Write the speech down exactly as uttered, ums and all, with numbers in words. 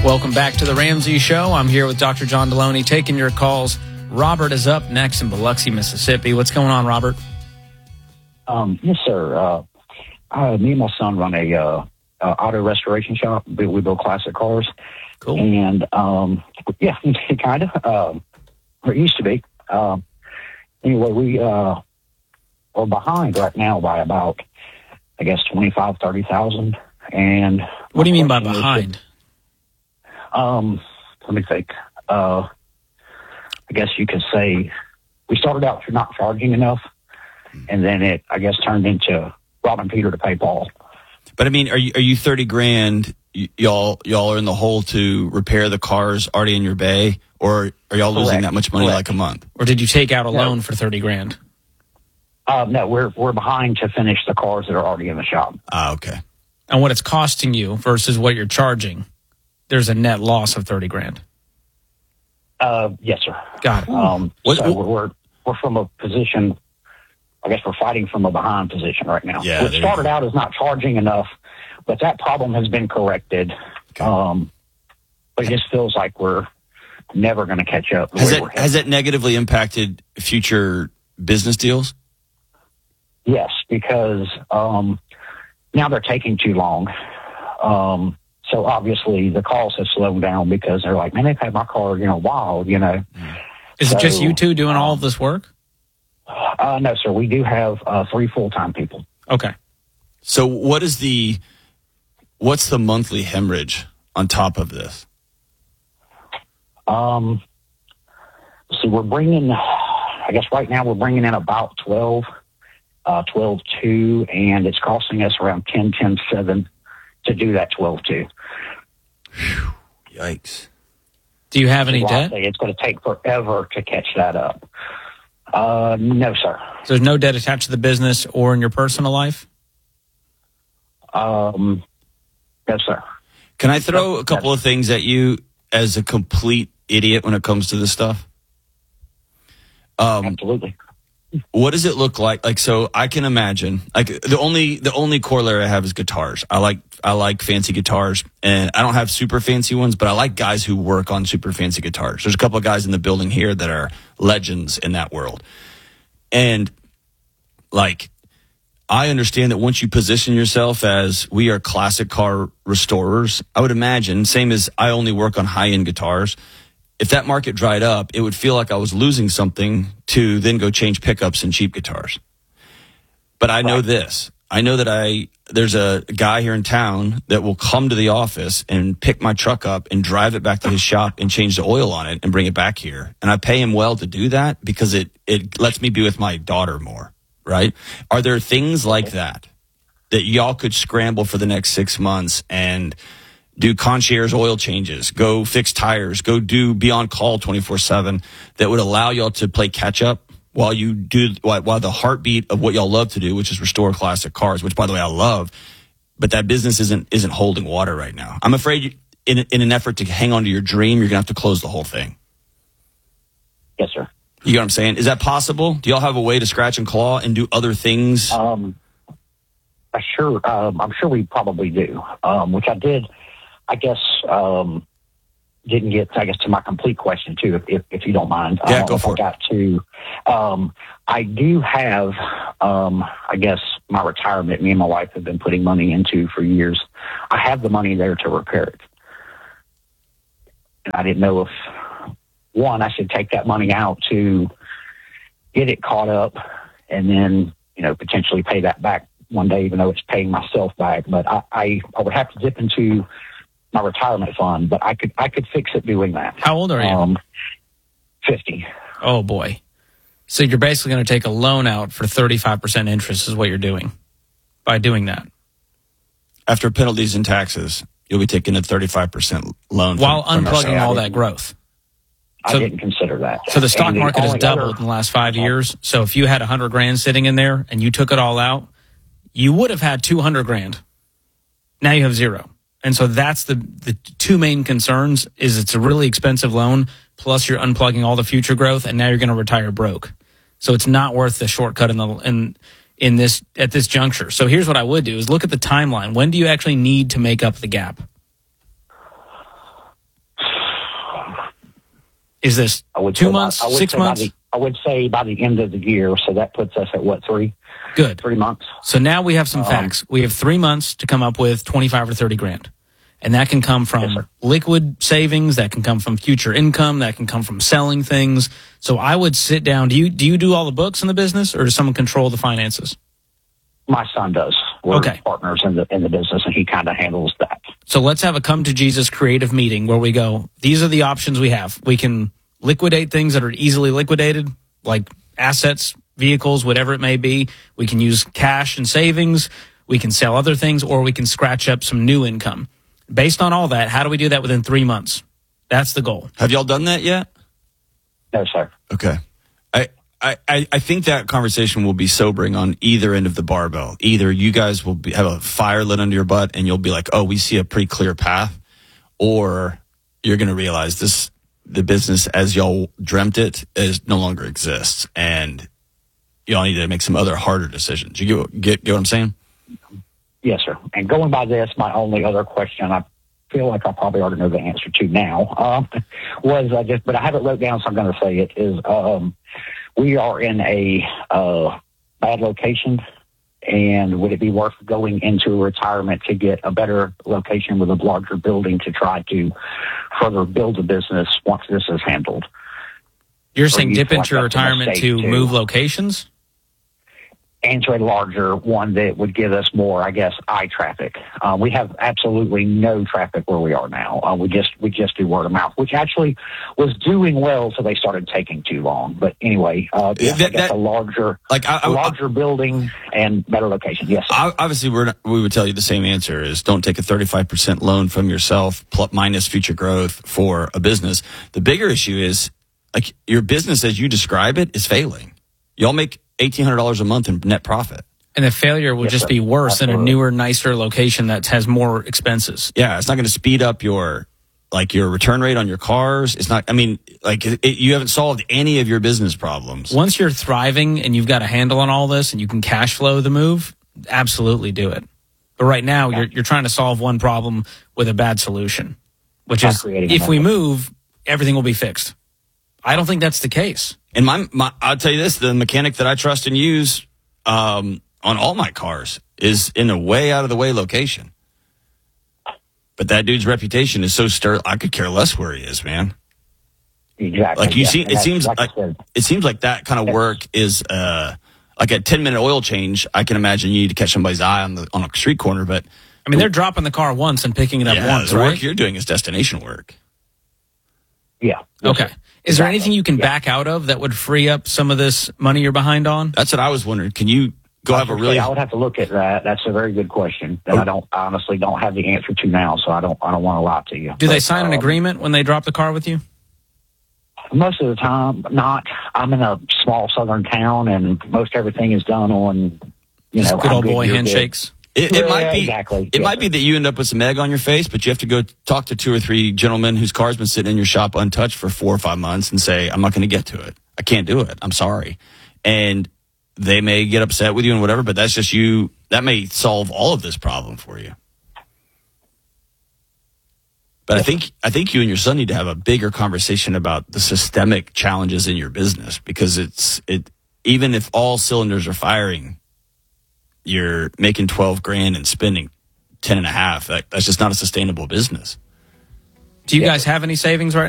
Welcome back to the Ramsey Show. I'm here with Doctor John Deloney taking your calls. Robert is up next in Biloxi, Mississippi. What's going on, Robert? Um, yes, sir. Uh, uh, me and my son run a uh, uh, auto restoration shop. We, we build classic cars. Cool. And, um, yeah, kind of. Um, or it used to be. Um, anyway, we uh, are behind right now by about, I guess, twenty-five, thirty thousand. And what do you mean by behind? Um, let me think. Uh, I guess you could say we started out not charging enough, and then it, I guess, turned into robbing Peter to pay Paul. But I mean, are you are you thirty grand? Y- y'all y'all are in the hole to repair the cars already in your bay, or are y'all losing Correct. that much money Correct. like a month? Or did you take out a No. loan for thirty grand? Uh, no, we're we're behind to finish the cars that are already in the shop. Ah, okay. And what it's costing you versus what you're charging, there's a net loss of thirty grand. Uh, yes, sir. Got it. Um, What- so we're, we're we're from a position. I guess we're fighting from a behind position right now. Yeah, What there you started go. out as not charging enough, but that problem has been corrected. Okay. Um, but it just feels like we're never going to catch up. the Has way that we're headed. has that negatively impacted future business deals? Yes, because um, now they're taking too long. Um, so obviously the calls have slowed down because they're like, man, they've had my car, you know, wild, you know. Is it just So, you two doing all of this work? Uh, no, sir. We do have uh, three full-time people. Okay. So what is the what's the monthly hemorrhage on top of this? Um, see, we're bringing, I guess right now we're bringing in about twelve, uh, twelve two, and it's costing us around ten, ten seven to do that twelve two. Yikes. Do you have any So I debt? say it's going to take forever to catch that up. Uh, no, sir. So there's no debt attached to the business or in your personal life? Um, no, sir. Can I throw a couple of things at you as a complete idiot when it comes to this stuff? Um, Absolutely. what does it look like? Like, so I can imagine, like the only, the only corollary I have is guitars. I like, I like fancy guitars, and I don't have super fancy ones, but I like guys who work on super fancy guitars. There's a couple of guys in the building here that are legends in that world. And like, I understand that once you position yourself as we are classic car restorers, I would imagine, same as I only work on high-end guitars, if that market dried up, it would feel like I was losing something to then go change pickups and cheap guitars. But I know this. I know that I there's a guy here in town that will come to the office and pick my truck up and drive it back to his shop and change the oil on it and bring it back here. And I pay him well to do that because it, it lets me be with my daughter more, right? Are there things like that that y'all could scramble for the next six months and do concierge oil changes, go fix tires, go do be on call twenty-four seven that would allow y'all to play catch up while you do, while, while the heartbeat of what y'all love to do, which is restore classic cars, which by the way, I love, but that business isn't, isn't holding water right now. I'm afraid you, in, in an effort to hang on to your dream, you're going to have to close the whole thing. Yes, sir. You know what I'm saying? Is that possible? Do y'all have a way to scratch and claw and do other things? Um, I sure, um, I'm sure we probably do, um, which I did, I guess, um, didn't get, I guess, to my complete question too, if, if, if you don't mind. Yeah, um, go if for I it. got to, um, I do have, um, I guess my retirement, me and my wife have been putting money into for years. I have the money there to repair it. And I didn't know if, one, I should take that money out to get it caught up and then, you know, potentially pay that back one day, even though it's paying myself back. But I, I, I would have to dip into my retirement fund, but I could I could fix it doing that. How old are you? Um, fifty. Oh, boy. So you're basically going to take a loan out for thirty-five percent interest is what you're doing by doing that. After penalties and taxes, you'll be taking a thirty-five percent loan. While from, from our unplugging side. all that growth. I So- didn't consider that. So the stock And market has only doubled other- in the last five years. So if you had a hundred grand sitting in there and you took it all out, you would have had two hundred grand. Now you have zero. And so that's the, the two main concerns is it's a really expensive loan, plus you're unplugging all the future growth, and now you're going to retire broke. So it's not worth the shortcut in the in in this at this juncture. So here's what I would do is look at the timeline. When do you actually need to make up the gap? Is this I would two say by- months, I would six say by months? the- I would say by the end of the year. So that puts us at what, three, Good. three months? So now we have some Um, facts. We have three months to come up with twenty-five or thirty grand. And that can come Yes, from sir. liquid savings, that can come from future income, that can come from selling things. So I would sit down. Do you do you do all the books in the business, or does someone control the finances? My son does. We're Okay. partners in the in the business, and he kind of handles that. So let's have a come to Jesus creative meeting where we go, these are the options we have. We can liquidate things that are easily liquidated, like assets, vehicles, whatever it may be. We can use cash and savings. We can sell other things, or we can scratch up some new income. Based on all that, how do we do that within three months? That's the goal. Have y'all done that yet? No, sir. Okay. I, I, I I think that conversation will be sobering on either end of the barbell. Either you guys will be, have a fire lit under your butt and you'll be like, oh, we see a pretty clear path. Or you're going to realize this, the business as y'all dreamt it is no longer exists. And y'all need to make some other harder decisions. You get, get, get what I'm saying? Yes, sir. And going by this, my only other question, I feel like I probably already know the answer to now, um, was uh, just, but I have it wrote down, so I'm going to say it, is um, we are in a uh, bad location, and would it be worth going into retirement to get a better location with a larger building to try to further build a business once this is handled? You're Or saying you dip feel into like that's a retirement mistake, to too? move locations? And to a larger one that would give us more, I guess, eye traffic. Uh, we have absolutely no traffic where we are now. Uh, we just we just do word of mouth, which actually was doing well until they started taking too long. But anyway, uh, yes, That- I guess that- a larger, Like, I, a I, larger building and better location. Yes, sir. I, obviously, we're not, we would tell you the same answer is don't take a thirty-five percent loan from yourself plus minus future growth for a business. The bigger issue is like your business as you describe it is failing. Y'all make eighteen hundred dollars a month in net profit. And the failure would Yes, just sir. be worse in a Absolutely. newer, nicer location that has more expenses. Yeah, it's not going to speed up your like your return rate on your cars. It's not. I mean, like it, it, you haven't solved any of your business problems. Once you're thriving and you've got a handle on all this and you can cash flow the move, absolutely do it. But right now, you're you're trying to solve one problem with a bad solution, which Not is creating if we another. move, everything will be fixed. I don't think that's the case. And my, my I'll tell you this: the mechanic that I trust and use um, on all my cars is in a way out of the way location. But that dude's reputation is so sterling. I could care less where he is, man. Exactly. Like you yeah. see, And it that's- seems like I like said, it seems like that kind of work is uh, like a ten minute oil change. I can imagine you need to catch somebody's eye on the on a street corner, but I mean, they're dropping the car once and picking it up yeah, once, the right? work you're doing is destination work. yeah. Okay. Is there Exactly. anything you can Yeah. back out of that would free up some of this money you're behind on? That's what I was wondering. Can you go have a really? I would have to look at that. That's a very good question that Oh. I don't I honestly don't have the answer to now. So I don't I don't want to lie to you. Do they But, sign an um, agreement when they drop the car with you? Most of the time, not. I'm in a small southern town, and most everything is done on, you Just know, good I'm old good, boy you're good. handshakes. It, it Yeah, might be exactly. It Yeah. might be that you end up with some egg on your face, but you have to go talk to two or three gentlemen whose car's been sitting in your shop untouched for four or five months and say, "I'm not going to get to it. I can't do it. I'm sorry." And they may get upset with you and whatever, but that's just you. That may solve all of this problem for you. But I think I think you and your son need to have a bigger conversation about the systemic challenges in your business, because it's it even if all cylinders are firing, you're making twelve grand and spending ten and a half. That, that's just not a sustainable business. Do you Yeah. guys have any savings right